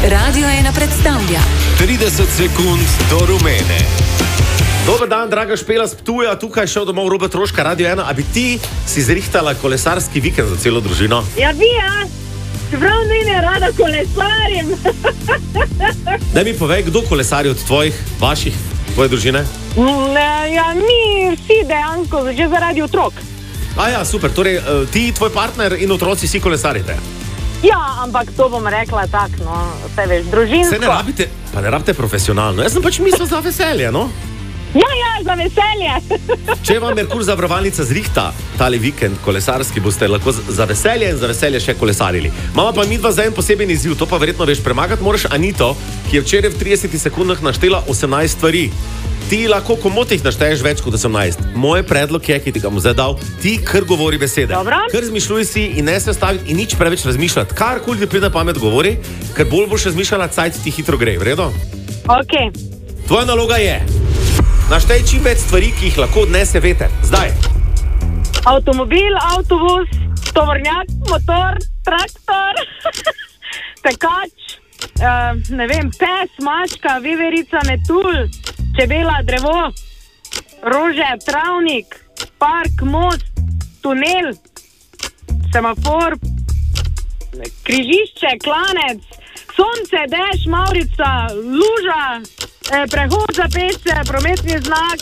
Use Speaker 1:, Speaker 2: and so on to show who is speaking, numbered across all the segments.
Speaker 1: Radio 1 predstavlja
Speaker 2: 30 sekund do rumene. Dober dan, draga Špela z Ptuja, tukaj šel domov Robert Roška, Radio 1. A bi ti si zrihtala kolesarski vikend za celo družino?
Speaker 3: Ja, bi, ja. Čeprav ne rada kolesarim.
Speaker 2: Daj mi povej, kdo kolesari od tvoje družine?
Speaker 3: Ja, mi vsi dejansko, že zaradi otrok.
Speaker 2: Ja, super, torej ti, tvoj partner in otroci si kolesarite?
Speaker 3: Ja, ampak to bom rekla tako, no, vse veš, družinsko.
Speaker 2: Ne rabite profesionalno, jaz sem pač mislil za veselje, no?
Speaker 3: Ja, za veselje.
Speaker 2: Če vam Merkur zavarovalnica zrihta tale vikend kolesarski, boste lahko za veselje in za veselje še kolesarili. Mama pa midva za en poseben izziv, to pa verjetno veš, premagati moraš Anito, ki je včeraj v 30 sekundah naštela 18 stvari. Ti lahko komotih našteješ več kot 18. Moj predlog je, ki ti ga bom zdaj dal, ti kar govori besede.
Speaker 3: Dobro.
Speaker 2: Kar zmišljuj si in ne se staviti in nič preveč razmišljati. Karkoli ti pride na pamet govori, ker bolj boš razmišljala, cajt ti hitro gre, v redu?
Speaker 3: Ok.
Speaker 2: Tvoja naloga je, naštej čim več stvari, ki jih lahko odnese veter. Zdaj.
Speaker 3: Avtomobil, avtobus, tovornjak, motor, traktor, tekač, ne vem, pes, mačka, veverica, metulj, čebela, drevo, rože, travnik, park, most, tunel, semafor, križišče, klanec, sonce, dež, mavrica, luža, prehod za pešce, prometni znak.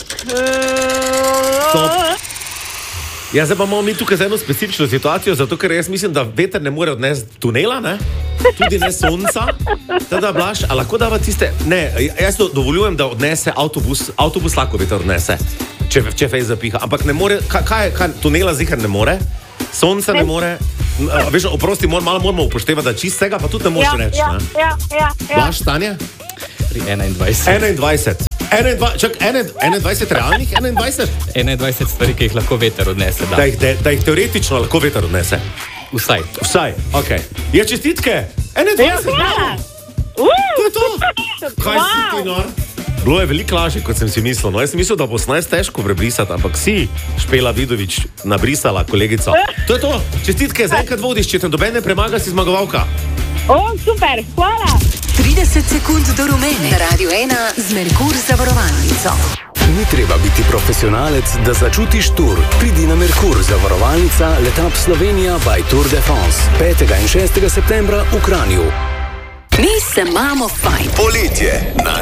Speaker 2: Ja, zdaj pa imamo mi tukaj eno specifično situacijo, zato ker jaz mislim, da veter ne more odnesti tunela, ne? Tudi ne sonca. Teda, Blaž, a lahko dava tiste... Ne, jaz dovoljujem, da odnese avtobus lahko veter odnese, če fej zapiha, ampak ne more, kaj tunela zihar ne more, sonce ne more, veš, oprosti, malo moramo upoštevati, da čistega pa tudi ne moreš reči, ne?
Speaker 3: Ja.
Speaker 2: Blaž, Tanja?
Speaker 4: Pri 21.
Speaker 2: 21. 21 realnih?
Speaker 4: 21 stvari, ki jih lahko veter odnese.
Speaker 2: Da jih teoretično lahko veter odnese.
Speaker 4: Vsaj,
Speaker 2: ok. Je čestitke? 21?
Speaker 3: Ja.
Speaker 2: To je to? Kaj si ti, nor? Bilo je veliko lažje, kot sem si mislil. No, jaz sem mislil, da bo 18 težko prebrisati, ampak si, Špela Vidovič, nabrisala kolegico. To je to. Čestitke, zaenkrat vodiš, če te noben ne premaga, si zmagovalka.
Speaker 3: Super, hvala.
Speaker 1: 30 sekund do rumene. Radio 1 z Merkur zavarovalnico.
Speaker 5: Ni treba biti profesionalec, da začutiš tur. Pridi na Merkur zavarovalnica Letap Slovenija by Tour de France. 5. in 6. septembra v Kranju.
Speaker 1: Mi se imamo fajn.
Speaker 2: Poletje.